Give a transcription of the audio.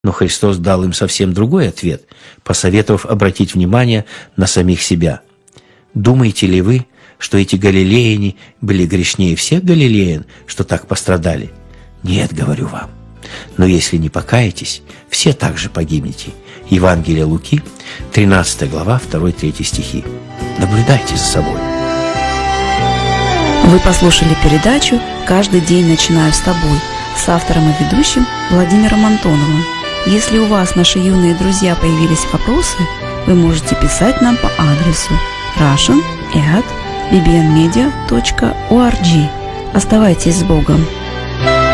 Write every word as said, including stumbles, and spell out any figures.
Но Христос дал им совсем другой ответ, посоветовав обратить внимание на самих себя. «Думаете ли вы, что эти галилеяне были грешнее всех галилеян, что так пострадали? Нет, говорю вам. Но если не покаетесь, все также погибнете». Евангелие Луки, тринадцатая глава, второй-третий стихи. Наблюдайте за собой. Вы послушали передачу «Каждый день начинаю с тобой» с автором и ведущим Владимиром Антоновым. Если у вас, наши юные друзья, появились вопросы, вы можете писать нам по адресу russian at b b n media dot org. Оставайтесь с Богом!